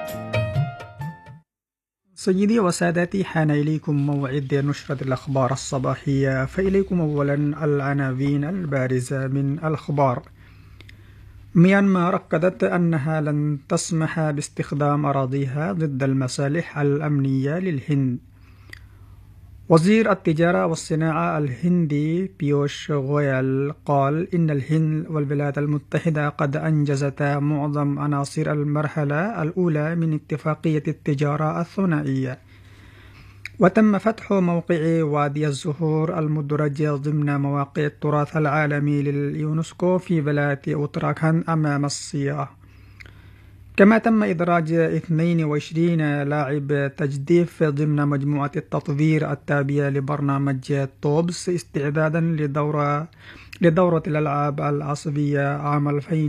سيدي وسادتي، حان إليكم موعد نشرة الأخبار الصباحية، فإليكم أولا العناوين البارزة من الأخبار. ميانمار أكدت أنها لن تسمح باستخدام أراضيها ضد المصالح الأمنية للهند. وزير التجارة والصناعة الهندي بيوش غويل قال إن الهند والولايات المتحدة قد أنجزتا معظم عناصر المرحلة الأولى من اتفاقية التجارة الثنائية، وتم فتح موقع وادي الزهور المدرج ضمن مواقع التراث العالمي لليونسكو في ولاية أوتراخاند أمام الصياح. كما تم إدراج 22 لاعب تجديف ضمن مجموعة التطوير التابعة لبرنامج توبس استعدادا لدورة الألعاب الآسيوية عام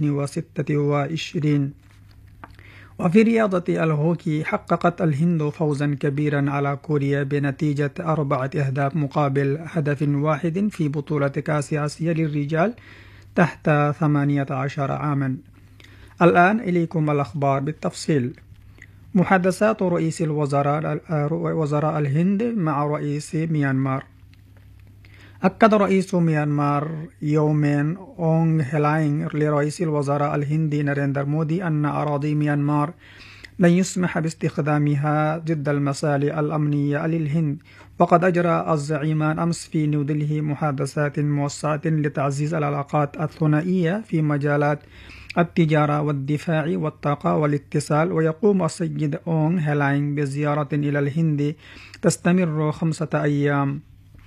2026. وفي رياضة الهوكي، حققت الهند فوزا كبيرا على كوريا بنتيجة 4 أهداف مقابل هدف واحد في بطولة كأس آسيا للرجال تحت 18 عاما. الآن إليكم الأخبار بالتفصيل. محادثات رئيس وزراء الهند مع رئيس ميانمار. أكد رئيس ميانمار يومين أونغ هيلاينغ لرئيس الوزراء الهندي ناريندر مودي أن أراضي ميانمار لن يسمح باستخدامها ضد المصالح الأمنية للهند. وقد أجرى الزعيمان أمس في نيودلهي محادثات موسعة لتعزيز العلاقات الثنائية في مجالات التجارة والدفاع والطاقة والاتصال. ويقوم السيد أونغ هيلاينغ بزيارة إلى الهند تستمر 5 أيام.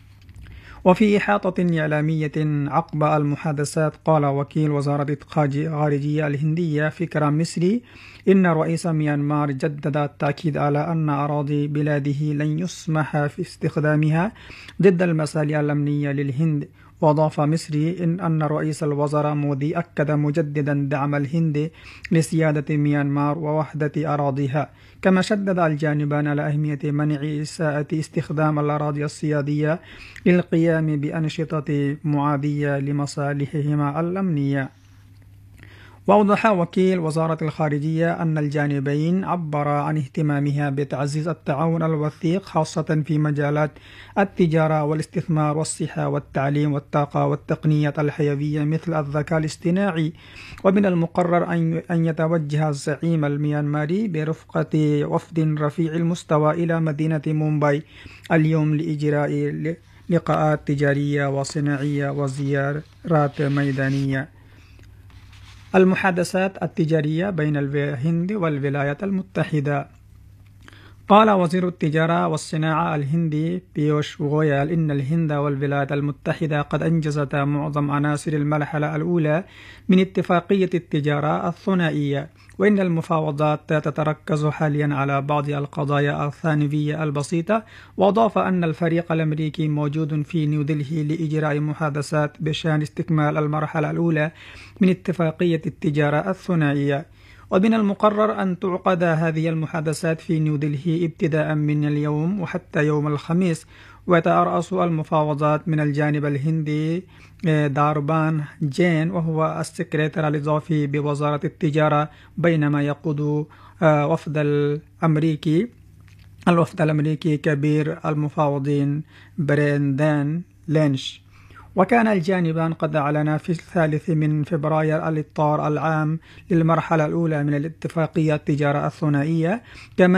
وفي إحاطة إعلامية عقب المحادثات، قال وكيل وزارة الخارجية الهندية فكرام مصري إن رئيس ميانمار جدد التأكيد على أن أراضي بلاده لن يسمح في استخدامها ضد المصالح الأمنية للهند. وأضاف مصري أن رئيس الوزراء مودي أكد مجددا دعم الهند لسيادة ميانمار ووحدة أراضيها. كما شدد الجانبان على أهمية منع إساءة استخدام الأراضي السيادية للقيام بأنشطة معادية لمصالحهما الأمنية. وأوضح وكيل وزارة الخارجية أن الجانبين عبرا عن اهتمامها بتعزيز التعاون الوثيق، خاصة في مجالات التجارة والاستثمار والصحة والتعليم والطاقة والتقنية الحيوية مثل الذكاء الاصطناعي. ومن المقرر أن يتوجه الزعيم الميانماري برفقة وفد رفيع المستوى إلى مدينة مومباي اليوم لإجراء لقاءات تجارية وصناعية وزيارات ميدانية. المحادثات التجارية بين الهند والولايات المتحدة. قال وزير التجارة والصناعة الهندي بيوش غويل إن الهند والولايات المتحدة قد أنجزتا معظم عناصر المرحلة الأولى من اتفاقية التجارة الثنائية، وإن المفاوضات تتركز حاليا على بعض القضايا الثانوية البسيطة. وأضاف أن الفريق الأمريكي موجود في نيودلهي لإجراء محادثات بشأن استكمال المرحلة الأولى من اتفاقية التجارة الثنائية. ومن المقرر أن تعقد هذه المحادثات في نيودلهي ابتداء من اليوم وحتى يوم الخميس. ويترأس المفاوضات من الجانب الهندي داربان جين، وهو السكرتير الإضافي بوزارة التجارة، بينما يقود الوفد الأمريكي كبير المفاوضين بريندان لينش. وكان الجانبان قد أعلنا في 3 فبراير الإطار العام للمرحلة الأولى من الاتفاقية التجارة الثنائية. كما